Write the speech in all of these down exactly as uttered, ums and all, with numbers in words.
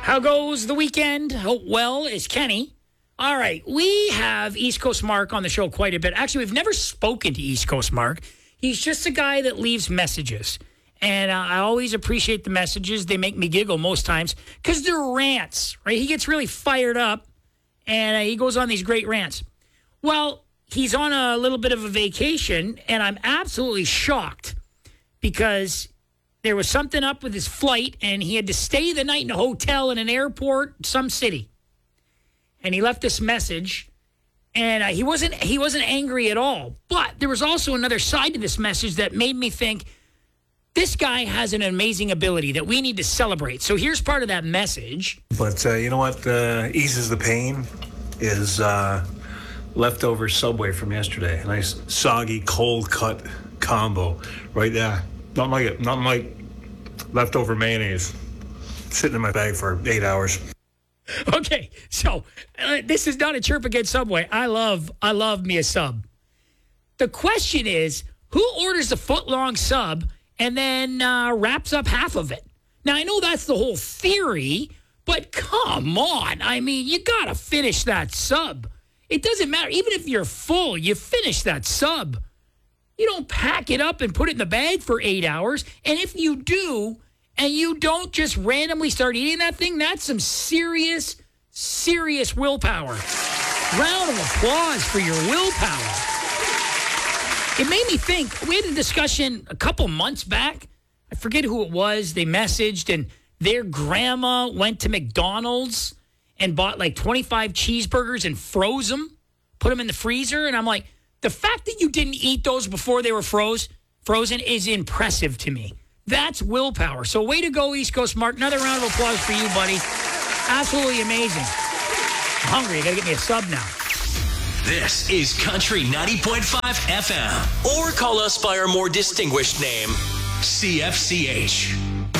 How goes the weekend? Hope well is Kenny. All right, we have East Coast Mark on the show quite a bit. Actually, we've never spoken to East Coast Mark. He's just a guy that leaves messages. And uh, I always appreciate the messages. They make me giggle most times because they're rants, right? He gets really fired up, and uh, he goes on these great rants. Well, he's on a little bit of a vacation, and I'm absolutely shocked because there was something up with his flight, and he had to stay the night in a hotel in an airport, some city. And he left this message, and uh, he wasn't he wasn't angry at all. But there was also another side to this message that made me think, this guy has an amazing ability that we need to celebrate. So here's part of that message. But uh, you know what uh, eases the pain is uh, leftover Subway from yesterday. A nice soggy, cold-cut combo right there. Not like it. Not like leftover mayonnaise sitting in my bag for eight hours. Okay, so uh, this is not a chirp against Subway. I love, I love me a sub. The question is, who orders a foot-long sub and then uh, wraps up half of it? Now, I know that's the whole theory, but come on. I mean, you got to finish that sub. It doesn't matter. Even if you're full, you finish that sub. You don't pack it up and put it in the bag for eight hours. And if you do, and you don't just randomly start eating that thing, that's some serious, serious willpower. Round of applause for your willpower. It made me think, we had a discussion a couple months back. I forget who it was. They messaged, and their grandma went to McDonald's and bought like twenty-five cheeseburgers and froze them, put them in the freezer. And I'm like, the fact that you didn't eat those before they were froze, frozen is impressive to me. That's willpower. So way to go, East Coast Mark. Another round of applause for you, buddy. Absolutely amazing. I'm hungry. I got to get me a sub now. This is Country ninety point five F M. Or call us by our more distinguished name, C F C H.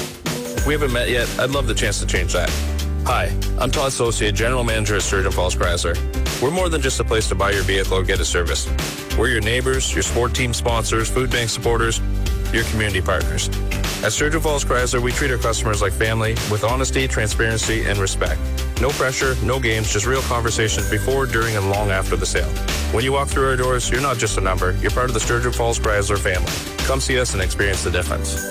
We haven't met yet. I'd love the chance to change that. Hi, I'm Todd Associate, General Manager at Sturgeon Falls Chrysler. We're more than just a place to buy your vehicle or get a service. We're your neighbors, your sport team sponsors, food bank supporters, your community partners. At Sturgeon Falls Chrysler, we treat our customers like family with honesty, transparency, and respect. No pressure, no games, just real conversations before, during, and long after the sale. When you walk through our doors, you're not just a number. You're part of the Sturgeon Falls Chrysler family. Come see us and experience the difference.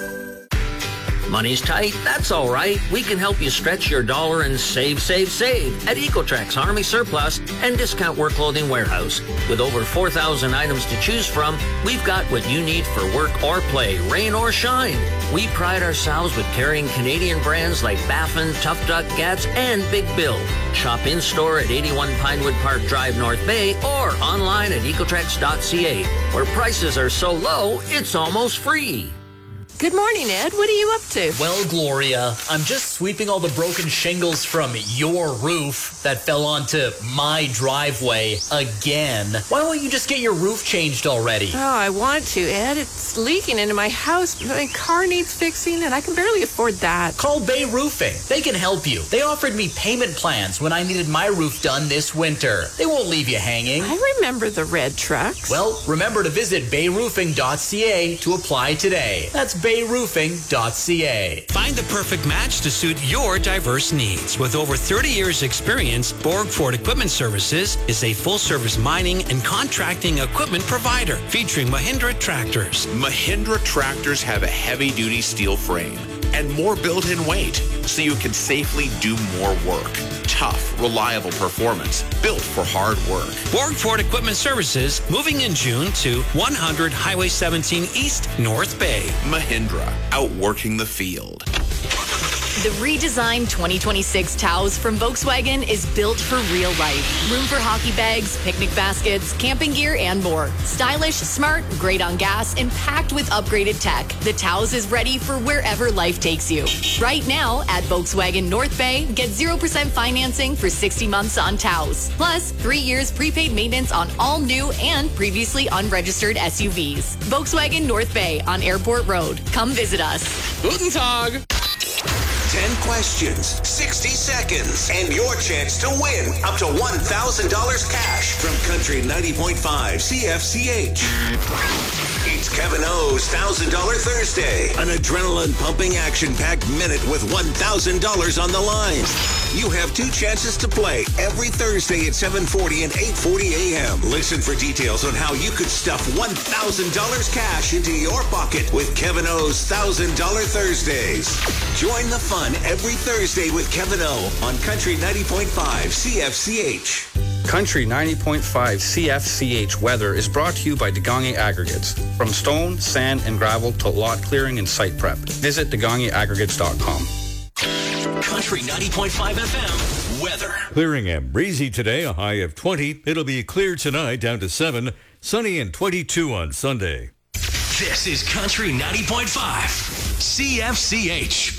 Money's tight? That's all right. We can help you stretch your dollar and save, save, save at Ecotrex Army Surplus and Discount Work Clothing Warehouse. With over four thousand items to choose from, we've got what you need for work or play, rain or shine. We pride ourselves with carrying Canadian brands like Baffin, Tough Duck, Gats, and Big Bill. Shop in-store at eighty-one Pinewood Park Drive, North Bay, or online at ecotrex dot c a, where prices are so low, it's almost free. Good morning, Ed. What are you up to? Well, Gloria, I'm just sweeping all the broken shingles from your roof that fell onto my driveway again. Why don't you just get your roof changed already? Oh, I want to, Ed. It's leaking into my house. My car needs fixing, and I can barely afford that. Call Bay Roofing. They can help you. They offered me payment plans when I needed my roof done this winter. They won't leave you hanging. I remember the red trucks. Well, remember to visit bay roofing dot c a to apply today. That's bay roofing dot c a. Find the perfect match to suit your diverse needs. With over thirty years experience, Borg Ford Equipment Services is a full-service mining and contracting equipment provider featuring Mahindra tractors. Mahindra tractors have a heavy-duty steel frame and more built-in weight, so you can safely do more work. Tough, reliable performance, built for hard work. Borg Ford Equipment Services, moving in June to one hundred Highway seventeen East, North Bay. Mahindra, outworking the field. The redesigned twenty twenty-six Taos from Volkswagen is built for real life. Room for hockey bags, picnic baskets, camping gear, and more. Stylish, smart, great on gas, and packed with upgraded tech. The Taos is ready for wherever life takes you. Right now at Volkswagen North Bay, get zero percent financing for sixty months on Taos. Plus, three years prepaid maintenance on all new and previously unregistered S U Vs. Volkswagen North Bay on Airport Road. Come visit us. Guten Tag. ten questions, sixty seconds, and your chance to win up to one thousand dollars cash from Country ninety point five C F C H. It's Kevin O's one thousand dollars Thursday, an adrenaline-pumping, action-packed minute with one thousand dollars on the line. You have two chances to play every Thursday at seven forty and eight forty a.m. Listen for details on how you could stuff one thousand dollars cash into your pocket with Kevin O's one thousand dollars Thursdays. Join the fun every Thursday with Kevin O on Country ninety point five C F C H. Country ninety point five C F C H weather is brought to you by Degangi Aggregates. From stone, sand, and gravel to lot clearing and site prep. Visit degangi aggregates dot com. Country ninety point five F M weather. Clearing and breezy today, a high of twenty. It'll be clear tonight, down to seven. Sunny and twenty-two on Sunday. This is Country ninety point five C F C H.